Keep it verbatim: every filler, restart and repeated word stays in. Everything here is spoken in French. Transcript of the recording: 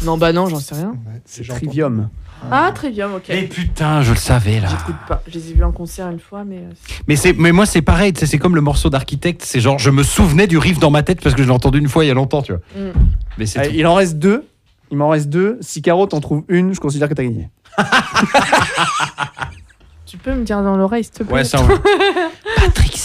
Non, bah non, j'en sais rien. Ouais, C'est j'entends. Trivium. Ah, Trivium, ok. Mais putain, je le savais là. J'écoute pas. Je les ai vus en concert une fois, mais. euh, Mais, c'est, mais moi, c'est pareil, tu sais, c'est comme le morceau d'Architecte. C'est genre, je me souvenais du riff dans ma tête parce que je l'ai entendu une fois il y a longtemps, tu vois. Mm. Mais c'est Allez, tout. il en reste deux. Il m'en reste deux. Si Caro t'en trouve une, je considère que t'as gagné. Tu peux me dire dans l'oreille, s'il te plaît? Ouais, ça, ouais. Patrick